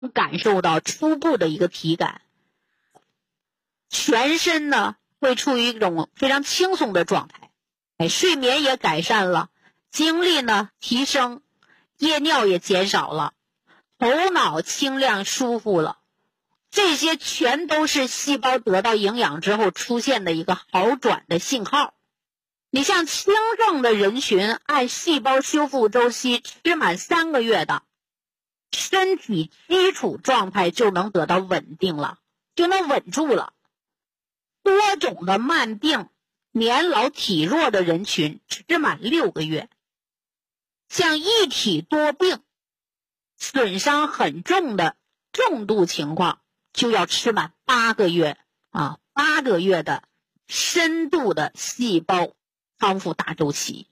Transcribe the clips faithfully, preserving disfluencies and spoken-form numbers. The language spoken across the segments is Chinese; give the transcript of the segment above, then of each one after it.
感受到初步的一个体感，全身呢会处于一种非常轻松的状态，哎，睡眠也改善了，精力呢提升，夜尿也减少了，头脑清亮舒服了，这些全都是细胞得到营养之后出现的一个好转的信号。你像轻症的人群，按细胞修复周期吃满三个月的，身体基础状态就能得到稳定了，就能稳住了。多种的慢病、年老体弱的人群吃满六个月，像一体多病、损伤很重的重度情况，就要吃满八个月啊，八个月的深度的细胞康复大周期。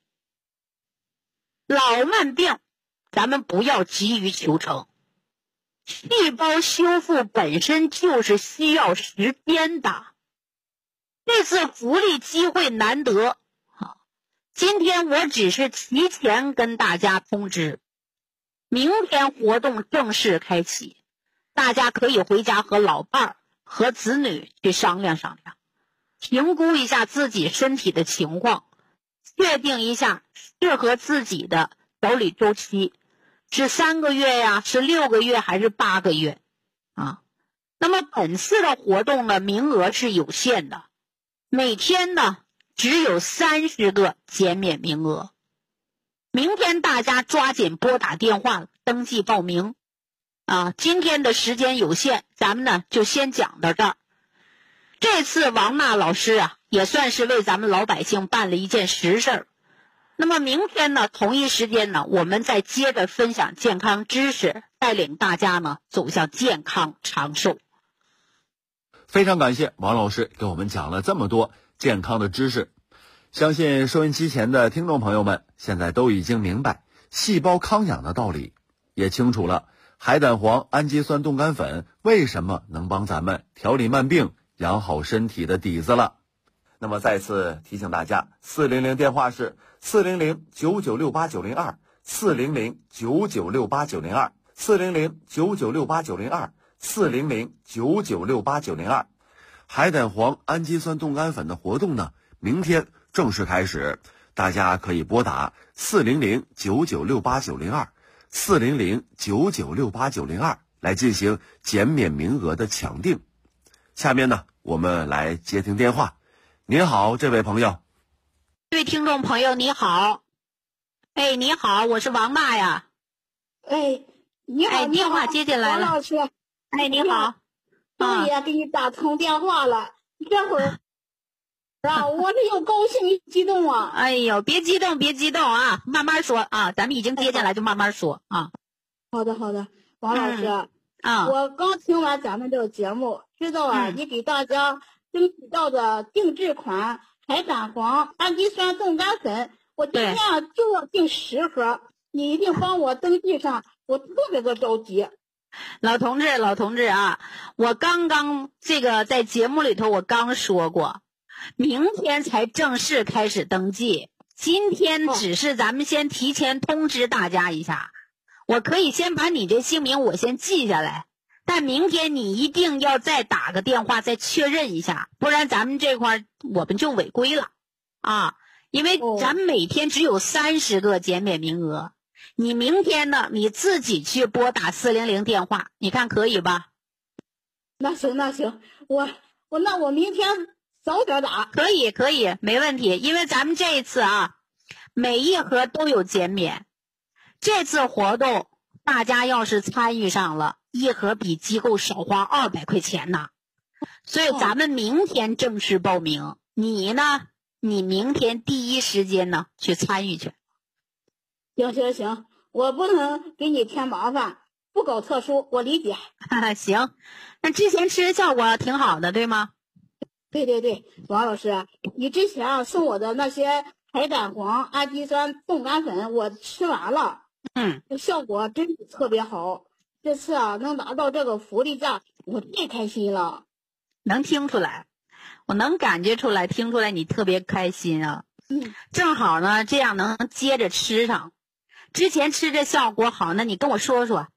老慢病咱们不要急于求成，细胞修复本身就是需要时间的。这次福利机会难得，今天我只是提前跟大家通知，明天活动正式开启，大家可以回家和老伴儿和子女去商量商量，评估一下自己身体的情况，确定一下适合自己的调理周期，是三个月呀，是六个月还是八个月啊？那么本次的活动呢，名额是有限的，每天呢只有三十个减免名额。明天大家抓紧拨打电话登记报名啊！今天的时间有限，咱们呢就先讲到这儿。这次王娜老师啊，也算是为咱们老百姓办了一件实事儿。那么明天呢，同一时间呢，我们再接着分享健康知识，带领大家呢走向健康长寿。 非常感谢王老师给我们讲了这么多健康的知识，相信收音机前的听众朋友们现在都已经明白细胞康养的道理，也清楚了海胆黄氨基酸冻干粉为什么能帮咱们调理慢病、养好身体的底子了。那么再次提醒大家，四零零电话是四零零九九六八九零二，四零零九九六八九零二，四零零九九六八九零二，四零零九九六八九零二。海胆黄氨基酸冻干粉的活动呢，明天正式开始，大家可以拨打四零零九九六八九零二，四零零九九六八九零二来进行减免名额的抢订。下面呢，我们来接听电话。您好，这位朋友。 这位听众朋友你好，哎，你好，我是王娜呀。 哎，你好， 哎，电话接进来了。 王老师， 哎，你好， 终于也给你打通电话了。这会儿啊，我这又高兴又激动啊！ 哎呦，别激动，别激动啊，慢慢说啊，咱们已经接进来就慢慢说啊。 好的，好的，王老师， 嗯、啊， 我刚听完咱们这个节目，知道啊，嗯、你给大家争取到的定制款海胆黄氨基酸冻干粉，我今天啊就要订十盒，你一定帮我登记上，我特别的着急。 老同志，老同志啊，我刚刚这个在节目里头我刚说过，明天才正式开始登记，今天只是咱们先提前通知大家一下，我可以先把你这姓名我先记下来，但明天你一定要再打个电话再确认一下，不然咱们这块我们就违规了啊！因为咱们每天只有三十个减免名额，你明天呢你自己去拨打四零零电话，你看可以吧？ 那行那行，我我那我明天早点打。 可以可以，没问题，因为咱们这一次啊，每一盒都有减免，这次活动大家要是参与上了，一盒比机构少花二百块钱呢，所以咱们明天正式报名，你呢，你明天第一时间呢去参与去。 行行行，我不能给你添麻烦，不搞特殊，我理解。 行，那之前吃的效果挺好的，对吗？ 对对对，王老师，你之前啊送我的那些海胆黄氨基酸冻干粉，我吃完了， 嗯， 效果真是特别好。这次啊能拿到这个福利价，我太开心了。 能听出来，我能感觉出来，听出来你特别开心啊。 嗯， 正好呢，这样能接着吃上。之前吃这效果好，那你跟我说说，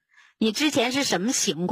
你之前是什么情况？